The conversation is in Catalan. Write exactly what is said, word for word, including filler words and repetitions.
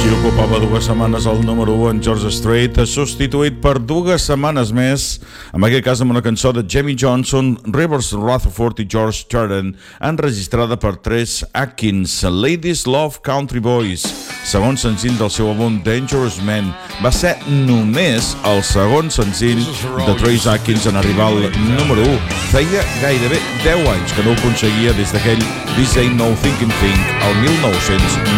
i ocupava dues setmanes al número u en George Strait, substituït per dues setmanes més, en aquest cas amb una cançó de Jamie Johnson, Rivers Rutherford i George Strait, enregistrada per Trace Atkins, Ladies Love Country Boys, segon senzill del seu àlbum Dangerous Men. Va ser només el segon senzill de Trace Atkins en arribar al número u. Feia gairebé deu anys que no ho aconseguia des d'aquell This Ain't No Thinking Thing al mil nou-cents